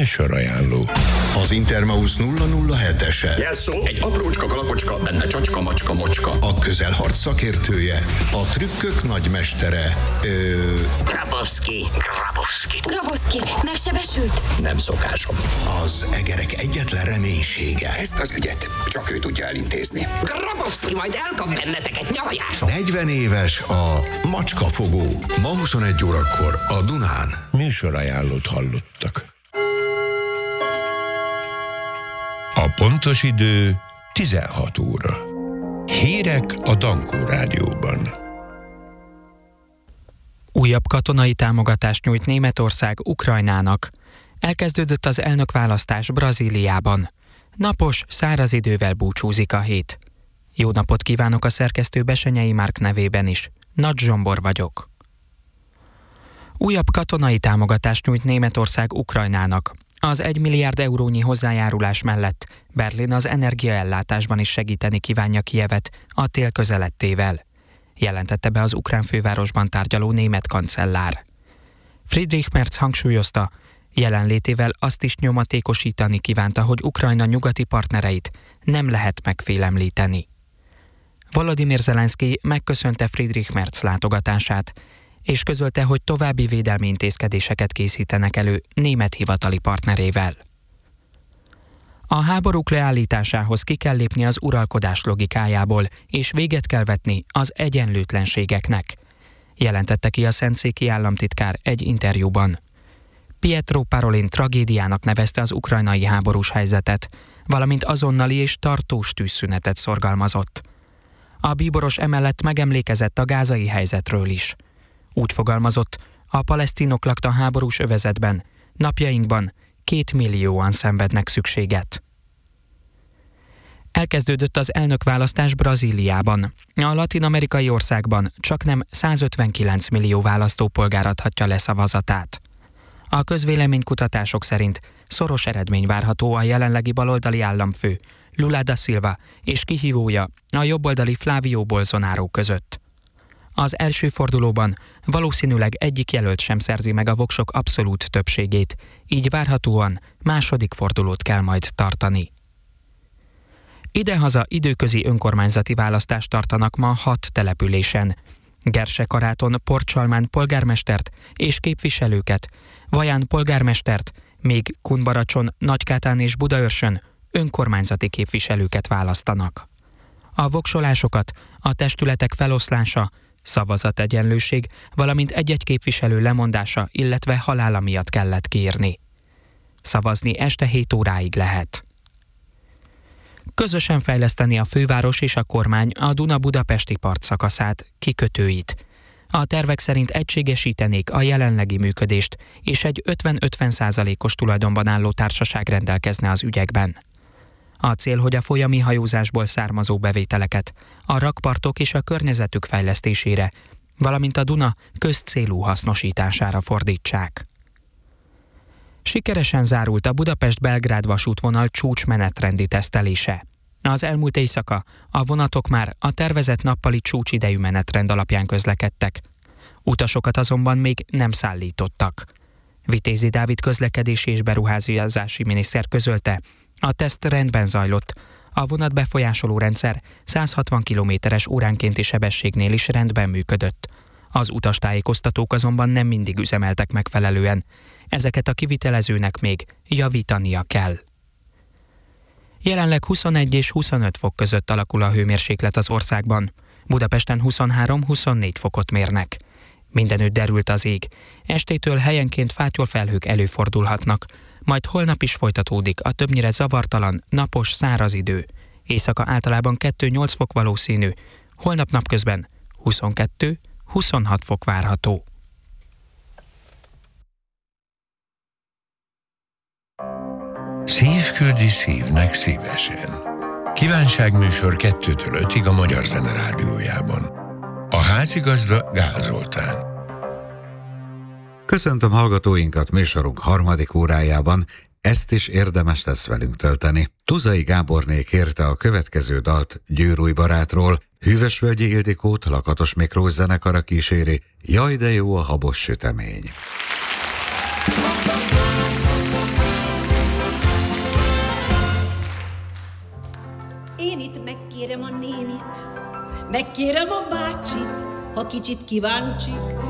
Műsorajánló. Az Intermausz 007-ese. Jelszó, egy aprócska kalapocska, benne csacska, macska, mocska. A közelharc szakértője, a trükkök nagymestere, Grabowski. Grabowski, megsebesült? Nem szokásom. az egerek egyetlen reménysége. Ezt az ügyet csak ő tudja elintézni. Grabowski majd elkap benneteket nyavajások. 40 éves a macskafogó. Ma 21 órakor a Dunán. Műsorajánlót hallottak. A pontos idő 16 óra. Hírek a Dankó Rádióban. Újabb katonai támogatást nyújt Németország Ukrajnának. Elkezdődött az elnökválasztás Brazíliában. Napos, száraz idővel búcsúzik a hét. Jó napot kívánok a szerkesztő Besenyei Márk nevében is. Nagy Zsombor vagyok. Újabb katonai támogatást nyújt Németország Ukrajnának. Az 1 milliárd eurónyi hozzájárulás mellett Berlin az energiaellátásban is segíteni kívánja Kijevet a tél közelettével, jelentette be az ukrán fővárosban tárgyaló német kancellár. Friedrich Merz hangsúlyozta, jelenlétével azt is nyomatékosítani kívánta, hogy Ukrajna nyugati partnereit nem lehet megfélemlíteni. Volodymyr Zelenszky megköszönte Friedrich Merz látogatását, és közölte, hogy további védelmi intézkedéseket készítenek elő német hivatali partnerével. A háborúk leállításához ki kell lépni az uralkodás logikájából, és véget kell vetni az egyenlőtlenségeknek, jelentette ki a szentszéki államtitkár egy interjúban. Pietro Parolin tragédiának nevezte az ukrajnai háborús helyzetet, valamint azonnali és tartós tűzszünetet szorgalmazott. A bíboros emellett megemlékezett a gázai helyzetről is. Úgy fogalmazott, a palesztinok lakta háborús övezetben, napjainkban 2 millióan szenvednek szükséget. Elkezdődött az elnökválasztás Brazíliában. A latin-amerikai országban csaknem 159 millió választópolgár adhatja le szavazatát. A közvéleménykutatások szerint szoros eredmény várható a jelenlegi baloldali államfő, Lula da Silva és kihívója, a jobboldali Flávio Bolsonaro között. Az első fordulóban valószínűleg egyik jelölt sem szerzi meg a voksok abszolút többségét, így várhatóan második fordulót kell majd tartani. Idehaza időközi önkormányzati választást tartanak ma 6 településen. Gersekaráton Porcsalmán polgármestert és képviselőket, Vaján polgármestert, még Kunbaracson, Nagykátán és Budaörsön önkormányzati képviselőket választanak. A voksolásokat a testületek feloszlása, szavazategyenlőség, valamint egy-egy képviselő lemondása, illetve halála miatt kellett kiírni. Szavazni este 7 óráig lehet. Közösen fejleszteni a főváros és a kormány a Duna-Budapesti partszakaszát, kikötőit. A tervek szerint egységesítenék a jelenlegi működést, és egy 50-50%-os tulajdonban álló társaság rendelkezne az ügyekben. A cél, hogy a folyami hajózásból származó bevételeket a rakpartok és a környezetük fejlesztésére, valamint a Duna közcélú hasznosítására fordítsák. Sikeresen zárult a Budapest-Belgrád vasútvonal csúcsmenetrendi tesztelése. Az elmúlt éjszaka a vonatok már a tervezett nappali csúcsidejű menetrend alapján közlekedtek. Utasokat azonban még nem szállítottak. Vitézi Dávid közlekedési és beruházási miniszter közölte, a teszt rendben zajlott, a vonat befolyásoló rendszer 160 km/h óránkénti sebességnél is rendben működött. Az utastájékoztatók azonban nem mindig üzemeltek megfelelően, ezeket a kivitelezőnek még javítania kell. Jelenleg 21 és 25 fok között alakul a hőmérséklet az országban. Budapesten 23-24 fokot mérnek. Mindenütt derült az ég. Estétől helyenként fátyolfelhők előfordulhatnak, majd holnap is folytatódik a többnyire zavartalan, napos, száraz idő. Éjszaka általában 2-8 fok valószínű, holnap napközben 22-26 fok várható. Szív küldi szívnek szívesen. Kívánságműsor 2-től 5-ig a Magyar Zene Rádiójában. A házigazda Gál Zoltán. Köszöntöm hallgatóinkat műsorunk harmadik órájában, ezt is érdemes lesz velünk tölteni. Tuzai Gáborné kérte a következő dalt Győrúj barátról, Hűvösvölgyi Ildikót Lakatos Miklós zenekara kíséri, Jaj de jó a habos sütemény. én itt megkérem a nénit, megkérem a bácsit, ha kicsit kíváncsik,